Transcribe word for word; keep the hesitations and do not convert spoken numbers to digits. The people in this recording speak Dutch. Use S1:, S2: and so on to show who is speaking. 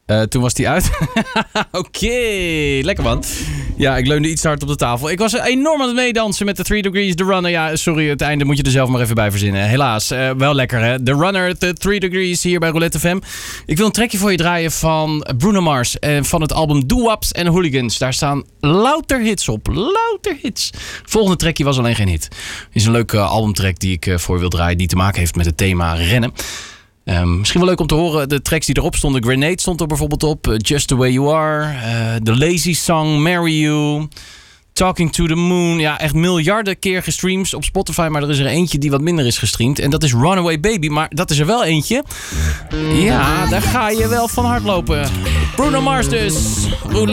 S1: Uh, toen was die uit. Oké, okay, lekker man. Ja, ik leunde iets te hard op de tafel. Ik was enorm aan het meedansen met de Three Degrees, The Runner. Ja, sorry, het einde moet je er zelf maar even bij verzinnen. Helaas, uh, wel lekker hè. The Runner, The Three Degrees hier bij Roulette F M. Ik wil een trackje voor je draaien van Bruno Mars. Uh, van het album Doo-Wops and Hooligans. Daar staan louter hits op. Louter hits. Volgende trackje was alleen geen hit. Is een leuke uh, albumtrack die ik uh, voor je wil draaien. Die te maken heeft met het thema rennen. Um, misschien wel leuk om te horen, de tracks die erop stonden. Grenade stond er bijvoorbeeld op. Uh, Just The Way You Are. Uh, The Lazy Song, Marry You. Talking to the Moon. Ja, echt miljarden keer gestreamd op Spotify. Maar er is er eentje die wat minder is gestreamd. En dat is Runaway Baby. Maar dat is er wel eentje. Ja, daar ga je wel van hard lopen. Bruno Mars dus. Roulette.